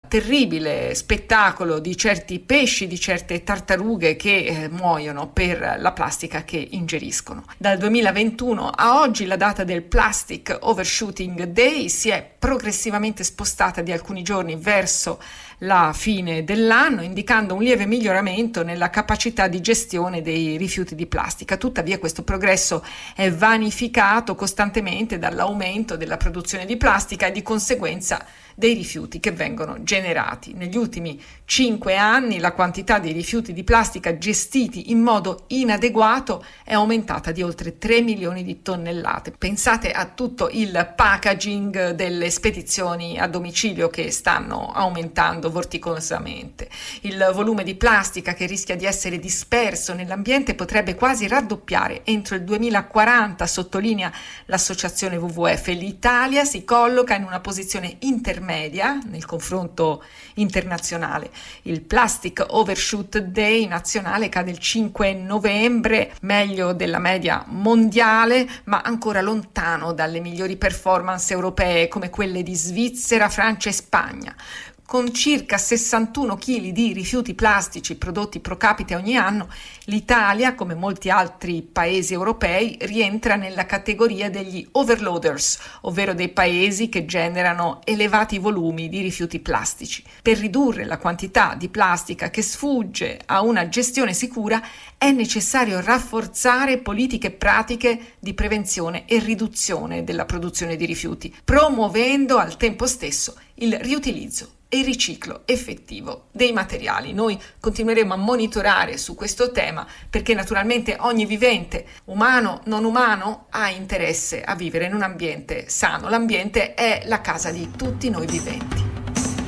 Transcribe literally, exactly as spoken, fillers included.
terribile spettacolo di certi pesci, di certe tartarughe che eh, muoiono per la plastica che ingeriscono. Dal duemilaventuno a oggi la data del Plastic Overshooting Day si è progressivamente spostata di alcuni giorni verso la fine dell'anno, indicando un lieve miglioramento nella capacità di gestione dei rifiuti di plastica. Tuttavia questo progresso è vanificato costantemente dall'aumento della produzione di plastica e di conseguenza dei rifiuti che vengono generati. Negli ultimi cinque anni la quantità dei rifiuti di plastica gestiti in modo inadeguato è aumentata di oltre tre milioni di tonnellate. Pensate a tutto il packaging delle spedizioni a domicilio che stanno aumentando vorticosamente. Il volume di plastica che rischia di essere disperso nell'ambiente potrebbe quasi raddoppiare entro il duemilaquaranta, sottolinea l'associazione W W F. L'Italia si colloca in una posizione intermedia nel confronto internazionale. Il Plastic Overshoot Day nazionale cade il cinque novembre, meglio della media mondiale, ma ancora lontano dalle migliori performance europee come quelle di Svizzera, Francia e Spagna. Con circa sessantuno chili di rifiuti plastici prodotti pro capite ogni anno, l'Italia, come molti altri paesi europei, rientra nella categoria degli overloaders, ovvero dei paesi che generano elevati volumi di rifiuti plastici. Per ridurre la quantità di plastica che sfugge a una gestione sicura è necessario rafforzare politiche pratiche di prevenzione e riduzione della produzione di rifiuti, promuovendo al tempo stesso il riutilizzo e il riciclo effettivo dei materiali. Noi continueremo a monitorare su questo tema perché naturalmente ogni vivente, umano, non umano, ha interesse a vivere in un ambiente sano. L'ambiente è la casa di tutti noi viventi.